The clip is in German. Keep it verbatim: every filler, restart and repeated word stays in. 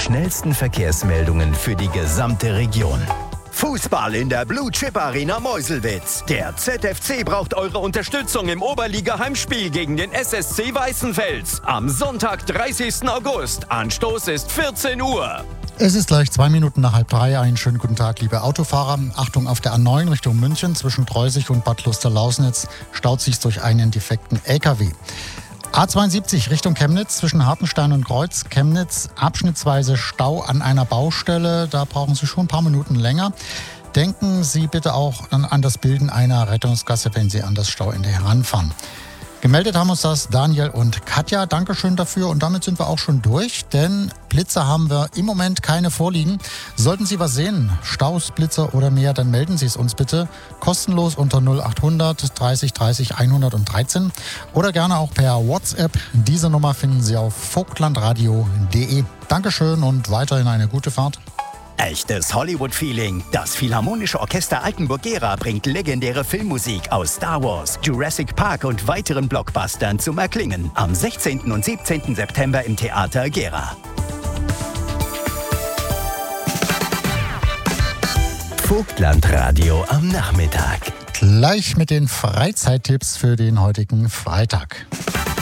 schnellsten Verkehrsmeldungen für die gesamte Region. Fußball in der Blue Chip Arena Meuselwitz. Der Z F C braucht eure Unterstützung im Oberliga-Heimspiel gegen den S S C Weißenfels. Am Sonntag, dreißigsten August. Anstoß ist vierzehn Uhr. Es ist gleich zwei Minuten nach halb drei. Einen schönen guten Tag, liebe Autofahrer. Achtung, auf der A neun Richtung München zwischen Treusig und Bad Luster-Lausnitz staut sich durch einen defekten L K W. A zweiundsiebzig Richtung Chemnitz zwischen Hartenstein und Kreuz Chemnitz, abschnittsweise Stau an einer Baustelle. Da brauchen Sie schon ein paar Minuten länger. Denken Sie bitte auch an, an das Bilden einer Rettungsgasse, wenn Sie an das Stauende heranfahren. Gemeldet haben uns das Daniel und Katja. Dankeschön dafür. Und damit sind wir auch schon durch, denn Blitze haben wir im Moment keine vorliegen. Sollten Sie was sehen, Staus, Blitze oder mehr, dann melden Sie es uns bitte kostenlos unter null achthundert dreißig dreißig hundertdreizehn oder gerne auch per WhatsApp. Diese Nummer finden Sie auf vogtlandradio punkt de. Dankeschön und weiterhin eine gute Fahrt. Echtes Hollywood-Feeling. Das Philharmonische Orchester Altenburg-Gera bringt legendäre Filmmusik aus Star Wars, Jurassic Park und weiteren Blockbustern zum Erklingen. Am sechzehnten und siebzehnten September im Theater Gera. Vogtlandradio am Nachmittag. Gleich mit den Freizeittipps für den heutigen Freitag.